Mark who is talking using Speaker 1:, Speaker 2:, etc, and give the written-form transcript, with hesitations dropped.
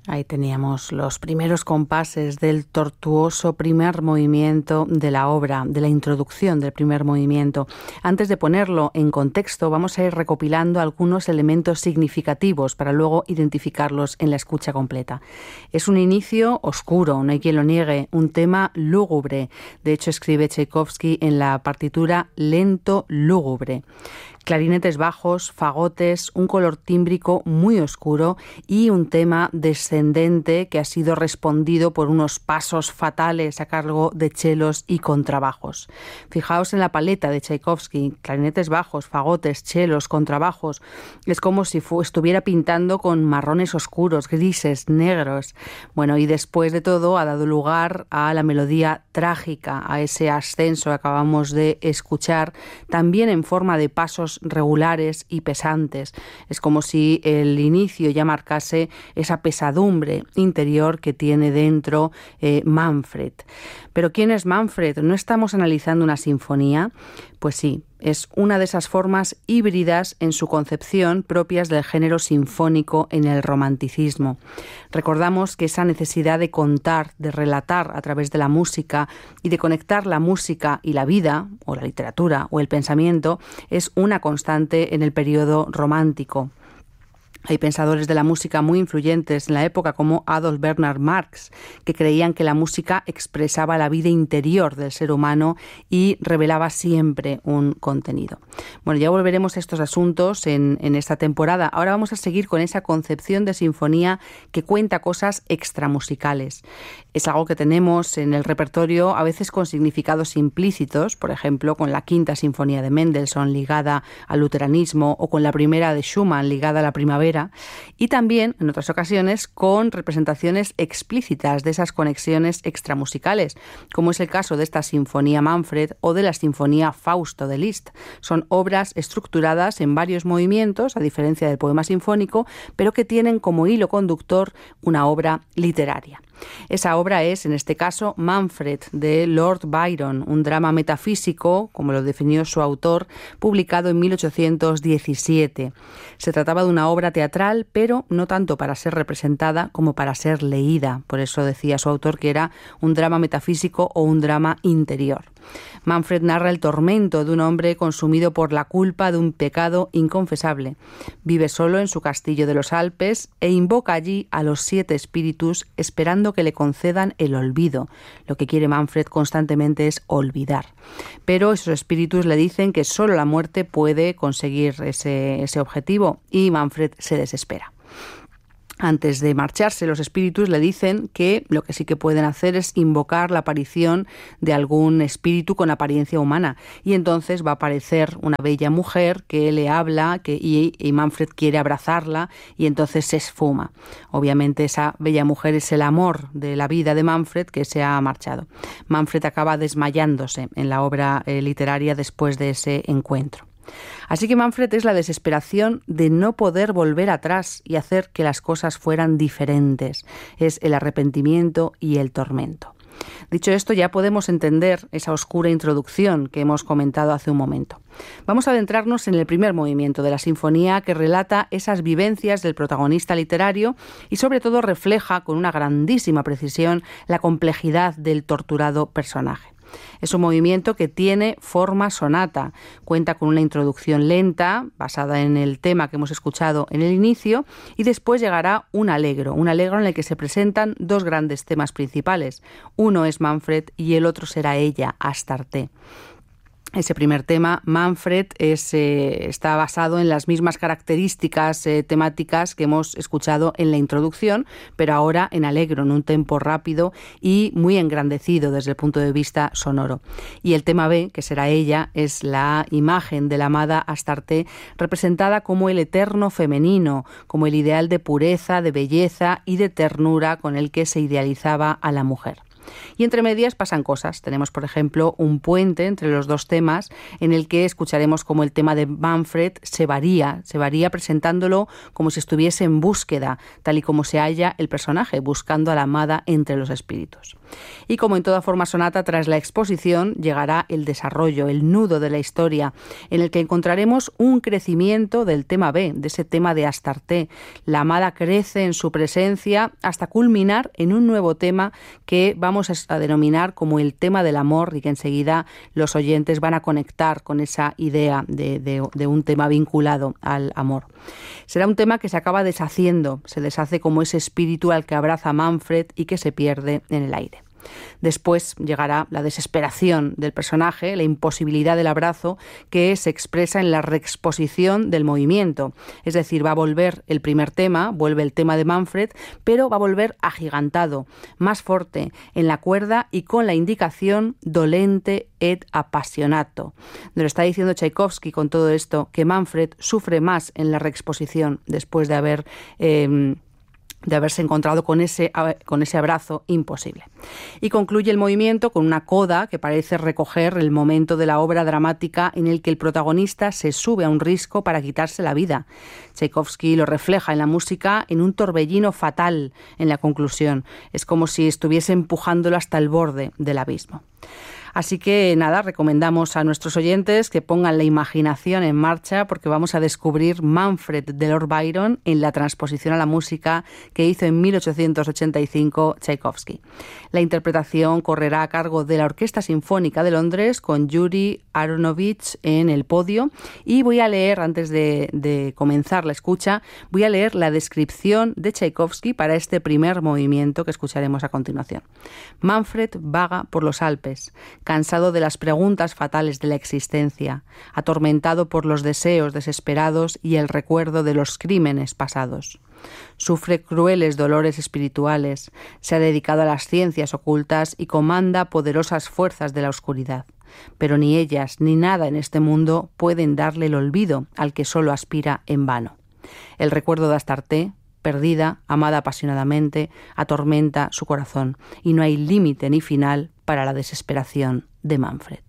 Speaker 1: Ahí teníamos los primeros compases del tortuoso primer movimiento de la obra, de la introducción del primer movimiento. Antes de ponerlo en contexto, vamos a ir recopilando algunos elementos significativos para luego identificarlos en la escucha completa. Es un inicio oscuro, no hay quien lo niegue, un tema lúgubre. De hecho, escribe Tchaikovsky en la partitura lento lúgubre. Clarinetes bajos, fagotes, un color tímbrico muy oscuro y un tema descendente que ha sido respondido por unos pasos fatales a cargo de chelos y contrabajos. Fijaos en la paleta de Tchaikovsky, clarinetes bajos, fagotes, chelos, contrabajos. Es como si estuviera pintando con marrones oscuros, grises, negros. Bueno, y después de todo ha dado lugar a la melodía trágica, a ese ascenso que acabamos de escuchar, también en forma de pasos regulares y pesantes. Es como si el inicio ya marcase esa pesadumbre interior que tiene dentro Manfred. ¿Pero quién es Manfred? ¿No estamos analizando una sinfonía? Pues sí, es una de esas formas híbridas en su concepción propias del género sinfónico en el romanticismo. Recordamos que esa necesidad de contar, de relatar a través de la música y de conectar la música y la vida, o la literatura, o el pensamiento, es una constante en el periodo romántico. Hay pensadores de la música muy influyentes en la época como Adolf Bernhard Marx, que creían que la música expresaba la vida interior del ser humano y revelaba siempre un contenido. Bueno, ya volveremos a estos asuntos en esta temporada. Ahora vamos a seguir con esa concepción de sinfonía que cuenta cosas extramusicales. Es algo que tenemos en el repertorio a veces con significados implícitos, por ejemplo, con la Quinta Sinfonía de Mendelssohn ligada al luteranismo o con la Primera de Schumann ligada a la primavera, y también, en otras ocasiones, con representaciones explícitas de esas conexiones extramusicales, como es el caso de esta Sinfonía Manfred o de la Sinfonía Fausto de Liszt. Son obras estructuradas en varios movimientos, a diferencia del poema sinfónico, pero que tienen como hilo conductor una obra literaria. Esa obra es, en este caso, Manfred, de Lord Byron, un drama metafísico, como lo definió su autor, publicado en 1817. Se trataba de una obra teatral, pero no tanto para ser representada como para ser leída. Por eso decía su autor que era un drama metafísico o un drama interior. Manfred narra el tormento de un hombre consumido por la culpa de un pecado inconfesable. Vive solo en su castillo de los Alpes e invoca allí a los 7 espíritus esperando que le concedan el olvido. Lo que quiere Manfred constantemente es olvidar. Pero esos espíritus le dicen que solo la muerte puede conseguir ese objetivo y Manfred se desespera. Antes de marcharse, los espíritus le dicen que lo que sí que pueden hacer es invocar la aparición de algún espíritu con apariencia humana. Y entonces va a aparecer una bella mujer que le habla y Manfred quiere abrazarla y entonces se esfuma. Obviamente esa bella mujer es el amor de la vida de Manfred que se ha marchado. Manfred acaba desmayándose en la obra literaria después de ese encuentro. Así que Manfred es la desesperación de no poder volver atrás y hacer que las cosas fueran diferentes. Es el arrepentimiento y el tormento. Dicho esto, ya podemos entender esa oscura introducción que hemos comentado hace un momento. Vamos a adentrarnos en el primer movimiento de la sinfonía que relata esas vivencias del protagonista literario y sobre todo refleja con una grandísima precisión la complejidad del torturado personaje. Es un movimiento que tiene forma sonata, cuenta con una introducción lenta, basada en el tema que hemos escuchado en el inicio, y después llegará un allegro en el que se presentan 2 grandes temas principales. Uno es Manfred y el otro será ella, Astarte. Ese primer tema, Manfred, está basado en las mismas características temáticas que hemos escuchado en la introducción, pero ahora en allegro, en un tempo rápido y muy engrandecido desde el punto de vista sonoro. Y el tema B, que será ella, es la imagen de la amada Astarte, representada como el eterno femenino, como el ideal de pureza, de belleza y de ternura con el que se idealizaba a la mujer. Y entre medias pasan cosas. Tenemos, por ejemplo, un puente entre los dos temas en el que escucharemos cómo el tema de Manfred se varía presentándolo como si estuviese en búsqueda, tal y como se halla el personaje, buscando a la amada entre los espíritus. Y como en toda forma sonata, tras la exposición llegará el desarrollo, el nudo de la historia, en el que encontraremos un crecimiento del tema B, de ese tema de Astarté. La amada crece en su presencia hasta culminar en un nuevo tema que vamos a denominar como el tema del amor, y que enseguida los oyentes van a conectar con esa idea de un tema vinculado al amor. Será un tema que se acaba deshaciendo, se deshace como ese espíritu al que abraza Manfred y que se pierde en el aire. Después llegará la desesperación del personaje, la imposibilidad del abrazo, que se expresa en la reexposición del movimiento. Es decir, va a volver el primer tema, vuelve el tema de Manfred, pero va a volver agigantado, más fuerte, en la cuerda y con la indicación dolente et appassionato. Nos lo está diciendo Tchaikovsky con todo esto, que Manfred sufre más en la reexposición después de haberse encontrado con ese abrazo imposible. Y concluye el movimiento con una coda que parece recoger el momento de la obra dramática en el que el protagonista se sube a un risco para quitarse la vida. Tchaikovsky lo refleja en la música en un torbellino fatal en la conclusión. Es como si estuviese empujándolo hasta el borde del abismo. Así que nada, recomendamos a nuestros oyentes que pongan la imaginación en marcha, porque vamos a descubrir Manfred de Lord Byron en la transposición a la música que hizo en 1885 Tchaikovsky. La interpretación correrá a cargo de la Orquesta Sinfónica de Londres con Yuri Aronovich en el podio, y voy a leer, antes de comenzar la escucha, voy a leer la descripción de Tchaikovsky para este primer movimiento que escucharemos a continuación. Manfred vaga por los Alpes, cansado de las preguntas fatales de la existencia, atormentado por los deseos desesperados y el recuerdo de los crímenes pasados. Sufre crueles dolores espirituales, se ha dedicado a las ciencias ocultas y comanda poderosas fuerzas de la oscuridad. Pero ni ellas ni nada en este mundo pueden darle el olvido al que solo aspira en vano. El recuerdo de Astarté, perdida, amada apasionadamente, atormenta su corazón, y no hay límite ni final para la desesperación de Manfred.